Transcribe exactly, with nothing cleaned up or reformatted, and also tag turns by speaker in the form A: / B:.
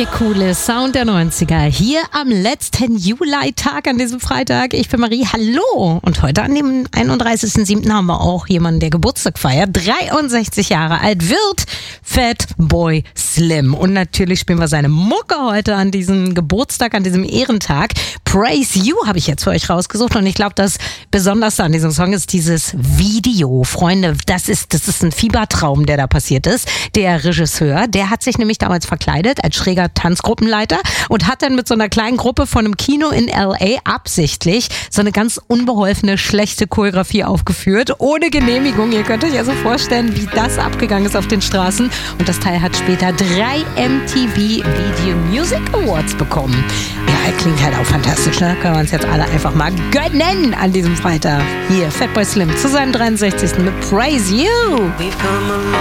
A: Der coole Sound der neunziger hier am letzten Juli-Tag an diesem Freitag. Ich bin Marie, hallo. Und heute an dem einunddreißigsten siebten haben wir auch jemanden, der Geburtstag feiert. dreiundsechzig Jahre alt wird Fatboy Slim. Und natürlich spielen wir seine Mucke heute an diesem Geburtstag, an diesem Ehrentag. Praise You habe ich jetzt für euch rausgesucht. Und ich glaube, das Besonderste an diesem Song ist dieses Video. Freunde, das ist, das ist ein Fiebertraum, der da passiert ist. Der Regisseur, der hat sich nämlich damals verkleidet als schräger Tanzgruppenleiter und hat dann mit so einer kleinen Gruppe von einem Kino in L A absichtlich so eine ganz unbeholfene, schlechte Choreografie aufgeführt, ohne Genehmigung. Ihr könnt euch also vorstellen, wie das abgegangen ist auf den Straßen. Und das Teil hat später drei M T V Video Music Awards bekommen. Ja, klingt halt auch fantastisch, ne? Können wir uns jetzt alle einfach mal gönnen an diesem Freitag. Hier, Fatboy Slim zu seinem dreiundsechzigsten mit Praise You.